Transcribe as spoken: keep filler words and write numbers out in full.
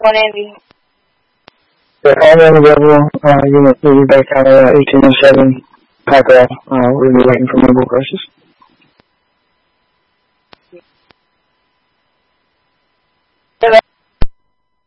one Andy. The all available uh, unit will be back out at eighteen oh seven Packwell. Uh, we're waiting for mobile crisis.